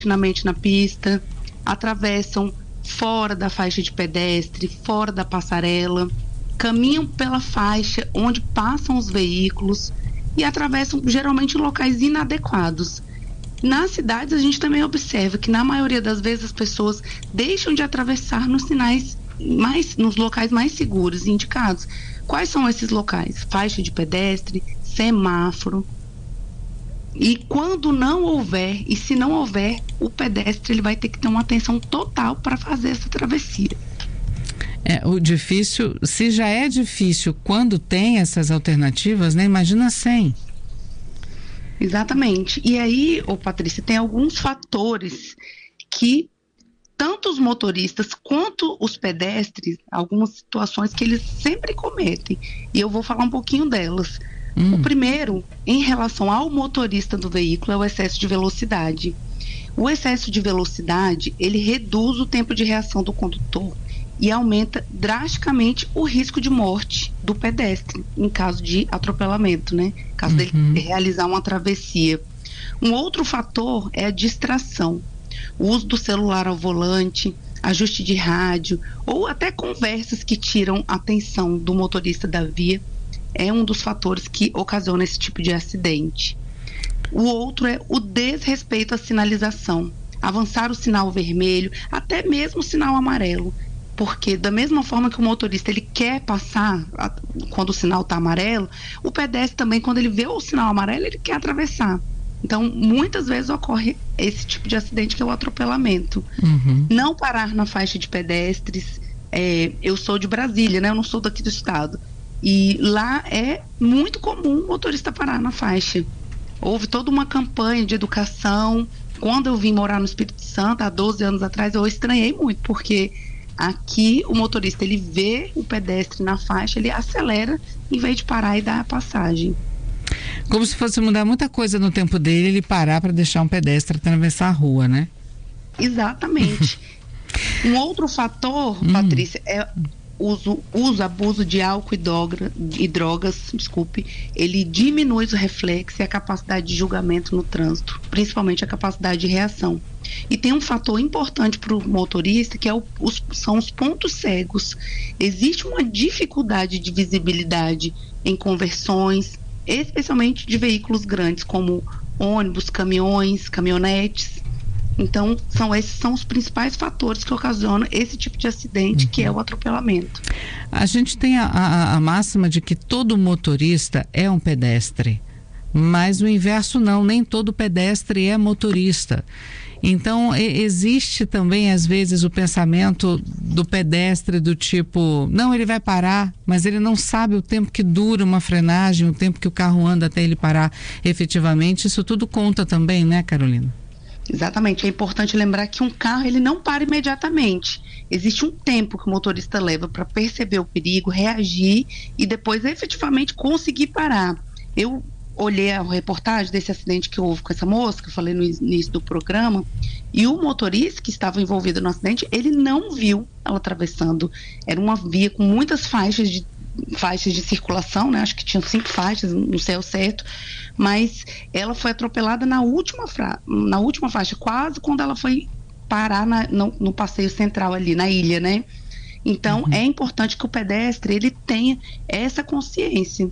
na pista, atravessam fora da faixa de pedestre, fora da passarela, caminham pela faixa onde passam os veículos e atravessam geralmente em locais inadequados. Nas cidades a gente também observa que na maioria das vezes as pessoas deixam de atravessar nos locais mais seguros e indicados. Quais são esses locais? Faixa de pedestre, semáforo. E quando não houver, e se não houver, o pedestre ele vai ter que ter uma atenção total para fazer essa travessia. O difícil, se já é difícil quando tem essas alternativas, né? Imagina sem. Exatamente. E aí, Patrícia, tem alguns fatores que tanto os motoristas quanto os pedestres, algumas situações que eles sempre cometem. E eu vou falar um pouquinho delas. O primeiro, em relação ao motorista do veículo, é o excesso de velocidade. O excesso de velocidade, ele reduz o tempo de reação do condutor e aumenta drasticamente o risco de morte do pedestre, em caso de atropelamento, né? Caso dele realizar uma travessia. Um outro fator é a distração. O uso do celular ao volante, ajuste de rádio ou até conversas que tiram a atenção do motorista da via é um dos fatores que ocasiona esse tipo de acidente. O outro é o desrespeito à sinalização. Avançar o sinal vermelho, até mesmo o sinal amarelo. Porque da mesma forma que o motorista ele quer passar quando o sinal está amarelo, o pedestre também, quando ele vê o sinal amarelo, ele quer atravessar. Então, muitas vezes ocorre esse tipo de acidente, que é o atropelamento. Não parar na faixa de pedestres. Eu sou de Brasília, né? Eu não sou daqui do estado. E lá é muito comum o motorista parar na faixa. Houve toda uma campanha de educação. Quando eu vim morar no Espírito Santo, há 12 anos atrás, eu estranhei muito, porque aqui o motorista, ele vê o pedestre na faixa, ele acelera em vez de parar e dar a passagem. Como se fosse mudar muita coisa no tempo dele, ele parar para deixar um pedestre atravessar a rua, né? Exatamente. Um outro fator, Patrícia, é abuso de álcool e drogas, ele diminui o reflexo e a capacidade de julgamento no trânsito, principalmente a capacidade de reação. E tem um fator importante para o motorista, que são os pontos cegos. Existe uma dificuldade de visibilidade em conversões, especialmente de veículos grandes, como ônibus, caminhões, caminhonetes. Então, esses são os principais fatores que ocasionam esse tipo de acidente, que é o atropelamento. A gente tem a máxima de que todo motorista é um pedestre, mas o inverso não, nem todo pedestre é motorista. Então, existe também, às vezes, o pensamento do pedestre do tipo, não, ele vai parar, mas ele não sabe o tempo que dura uma frenagem, o tempo que o carro anda até ele parar efetivamente. Isso tudo conta também, né, Carolina? Exatamente, é importante lembrar que um carro ele não para imediatamente. Existe um tempo que o motorista leva para perceber o perigo, reagir e depois efetivamente conseguir parar. Eu olhei a reportagem desse acidente que houve com essa moça, que eu falei no início do programa, e o motorista que estava envolvido no acidente, ele não viu ela atravessando. Era uma via com muitas faixas de circulação, né? Acho que tinham 5 faixas, não sei ao certo, mas ela foi atropelada na última faixa, quase quando ela foi parar no passeio central ali, na ilha, né? Então, é importante que o pedestre, ele tenha essa consciência.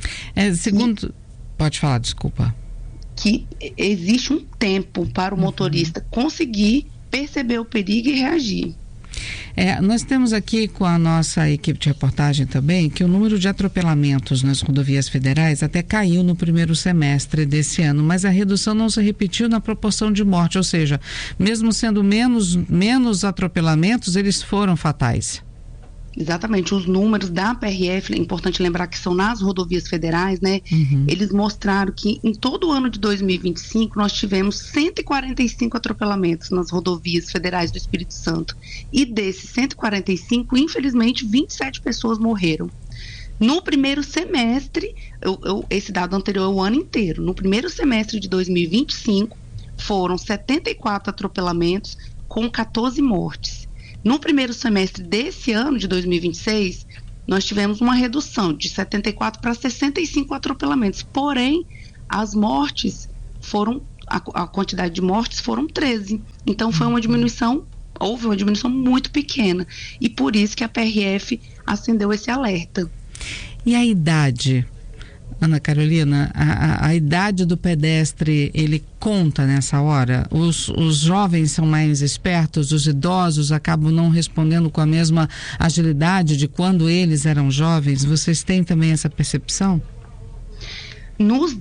Pode falar, desculpa. Que existe um tempo para o motorista conseguir perceber o perigo e reagir. Nós temos aqui com a nossa equipe de reportagem também que o número de atropelamentos nas rodovias federais até caiu no primeiro semestre desse ano, mas a redução não se repetiu na proporção de morte, ou seja, mesmo sendo menos atropelamentos, eles foram fatais. Exatamente, os números da PRF, é importante lembrar que são nas rodovias federais, né? Eles mostraram que em todo o ano de 2025 nós tivemos 145 atropelamentos nas rodovias federais do Espírito Santo. E desses 145, infelizmente, 27 pessoas morreram. No primeiro semestre, esse dado anterior é o ano inteiro, no primeiro semestre de 2025 foram 74 atropelamentos com 14 mortes. No primeiro semestre desse ano, de 2026, nós tivemos uma redução de 74 para 65 atropelamentos. Porém, as mortes foram a quantidade de mortes foram 13. Então foi uma diminuição, houve uma diminuição muito pequena. E por isso que a PRF acendeu esse alerta. E a idade? Ana Carolina, a idade do pedestre, ele conta nessa hora? Os jovens são mais espertos, os idosos acabam não respondendo com a mesma agilidade de quando eles eram jovens? Vocês têm também essa percepção? Nos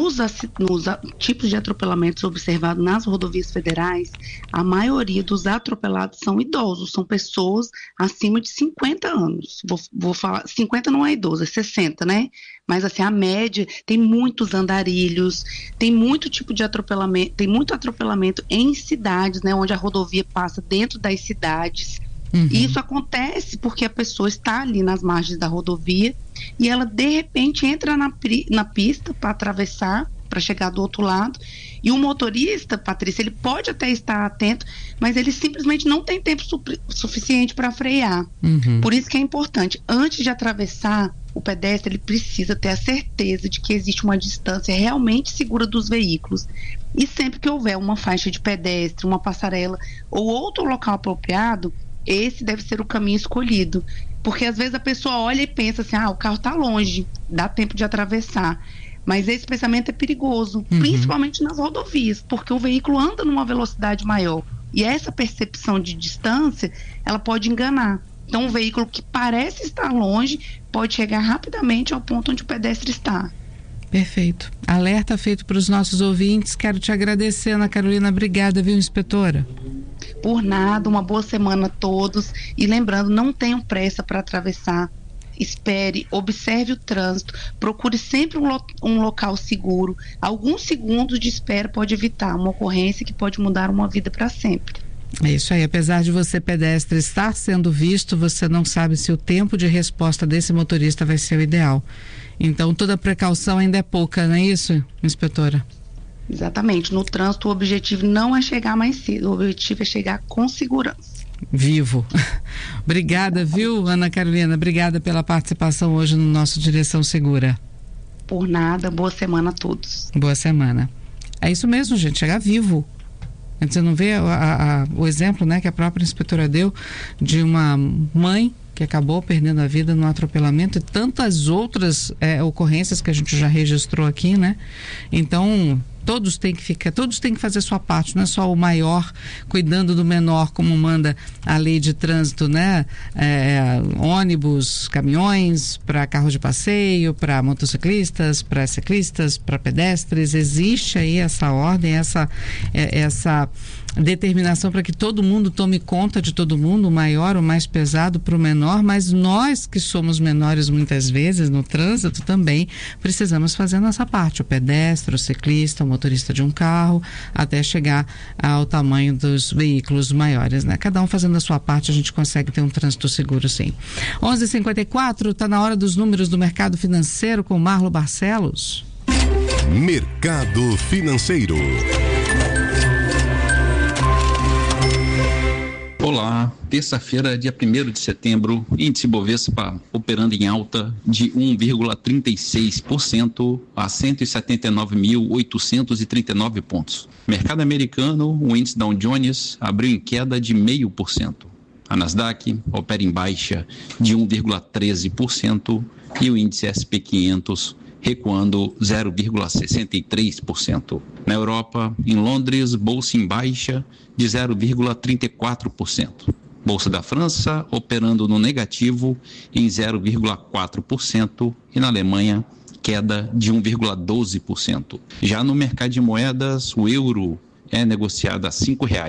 tipos de atropelamentos observados nas rodovias federais, a maioria dos atropelados são idosos, são pessoas acima de 50 anos. Vou falar, 50 não é idoso, é 60, né? Mas assim, a média, tem muitos andarilhos, tem muito tipo de atropelamento, tem muito atropelamento em cidades, né? Onde a rodovia passa dentro das cidades. E isso acontece porque a pessoa está ali nas margens da rodovia e ela de repente entra na pista para atravessar, para chegar do outro lado, e o motorista, Patrícia, ele pode até estar atento, mas ele simplesmente não tem tempo suficiente para frear. Por isso que é importante, antes de atravessar, o pedestre ele precisa ter a certeza de que existe uma distância realmente segura dos veículos. E sempre que houver uma faixa de pedestre, uma passarela ou outro local apropriado, esse deve ser o caminho escolhido, porque às vezes a pessoa olha e pensa assim, o carro está longe, dá tempo de atravessar, mas esse pensamento é perigoso, principalmente nas rodovias, porque o veículo anda numa velocidade maior, e essa percepção de distância, ela pode enganar. Então um veículo que parece estar longe, pode chegar rapidamente ao ponto onde o pedestre está. Perfeito. Alerta feito para os nossos ouvintes. Quero te agradecer, Ana Carolina. Obrigada, viu, inspetora? Por nada, uma boa semana a todos. E lembrando, não tenham pressa para atravessar. Espere, observe o trânsito, procure sempre um local seguro. Alguns segundos de espera pode evitar uma ocorrência que pode mudar uma vida para sempre. É isso aí, apesar de você, pedestre, estar sendo visto, você não sabe se o tempo de resposta desse motorista vai ser o ideal. Então toda precaução ainda é pouca, não é isso, inspetora? Exatamente, no trânsito o objetivo não é chegar mais cedo, o objetivo é chegar com segurança. Vivo. Obrigada, viu, Ana Carolina? Obrigada pela participação hoje no nosso Direção Segura. Por nada, boa semana a todos. Boa semana. É isso mesmo, gente, chegar vivo. Você não vê o exemplo, né, que a própria inspetora deu de uma mãe que acabou perdendo a vida no atropelamento e tantas outras ocorrências que a gente já registrou aqui, né? Então, todos têm que fazer a sua parte, não é só o maior cuidando do menor, como manda a lei de trânsito, né? Ônibus, caminhões, para carros de passeio, para motociclistas, para ciclistas, para pedestres, existe aí essa ordem, essa determinação para que todo mundo tome conta de todo mundo, o maior, o mais pesado para o menor, mas nós que somos menores muitas vezes no trânsito também precisamos fazer nossa parte, o pedestre, o ciclista, o motorista de um carro, até chegar ao tamanho dos veículos maiores, né? Cada um fazendo a sua parte, a gente consegue ter um trânsito seguro, sim. 11h54, está na hora dos números do mercado financeiro com Marlo Barcelos. Mercado Financeiro. Olá, terça-feira, dia 1º de setembro, índice Bovespa operando em alta de 1,36% a 179.839 pontos. Mercado americano, o índice Dow Jones abriu em queda de 0,5%. A Nasdaq opera em baixa de 1,13% e o índice SP 500 recuando 0,63%. Na Europa, em Londres, bolsa em baixa de 0,34%. Bolsa da França operando no negativo em 0,4% e na Alemanha queda de 1,12%. Já no mercado de moedas, o euro é negociado a R$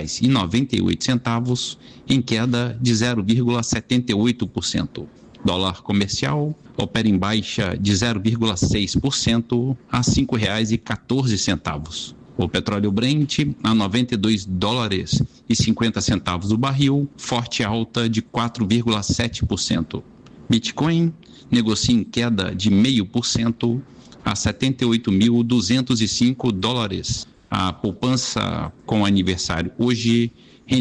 5,98, em queda de 0,78%. Dólar comercial opera em baixa de 0,6% a R$ 5,14. O petróleo Brent a $92,50 o barril, forte alta de 4,7%. Bitcoin negocia em queda de 0,5% a $78.205. A poupança com aniversário hoje,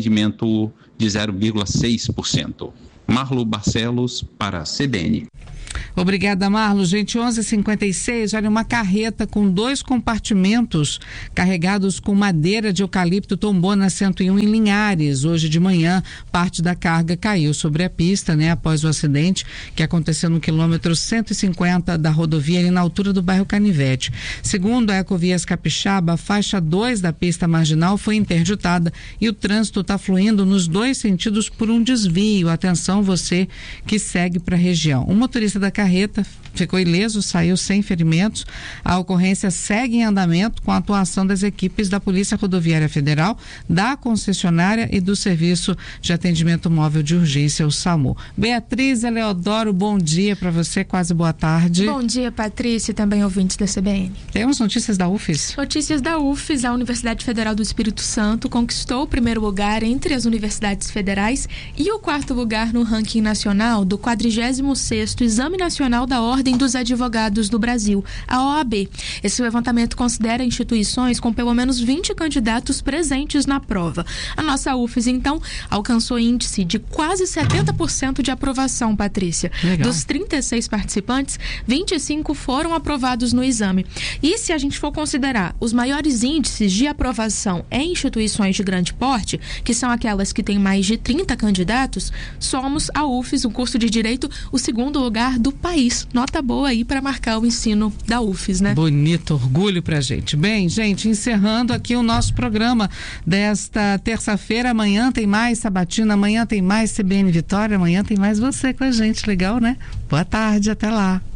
rendimento de 0,6%. Marlo Barcelos para a CBN. Obrigada, Marlo. Gente, 11h56, olha, uma carreta com 2 compartimentos carregados com madeira de eucalipto tombou na 101 em Linhares. Hoje de manhã, parte da carga caiu sobre a pista, após o acidente que aconteceu no quilômetro 150 da rodovia, ali na altura do bairro Canivete. Segundo a Ecovias Capixaba, a faixa 2 da pista marginal foi interditada e o trânsito está fluindo nos 2 sentidos por um desvio. Atenção, você que segue para a região. O motorista da carreta ficou ileso, saiu sem ferimentos. A ocorrência segue em andamento com a atuação das equipes da Polícia Rodoviária Federal, da concessionária e do Serviço de Atendimento Móvel de Urgência, o SAMU. Beatriz Eleodoro, bom dia para você, quase boa tarde. Bom dia, Patrícia, e também ouvintes da CBN. Temos notícias da UFES? Notícias da UFES. A Universidade Federal do Espírito Santo conquistou o primeiro lugar entre as universidades federais e o 4º lugar no ranking nacional do 46º Exame Nacional da Ordem dos Advogados do Brasil, a OAB. Esse levantamento considera instituições com pelo menos 20 candidatos presentes na prova. A nossa UFES, então, alcançou índice de quase 70% de aprovação, Patrícia. Legal. Dos 36 participantes, 25 foram aprovados no exame. E se a gente for considerar os maiores índices de aprovação em instituições de grande porte, que são aquelas que têm mais de 30 candidatos, somos a UFES, o curso de Direito, o 2º lugar do país. Nota boa aí para marcar o ensino da UFES, né? Bonito, orgulho pra gente. Bem, gente, encerrando aqui o nosso programa desta terça-feira. Amanhã tem mais Sabatina, amanhã tem mais CBN Vitória, amanhã tem mais você com a gente. Legal, né? Boa tarde, até lá.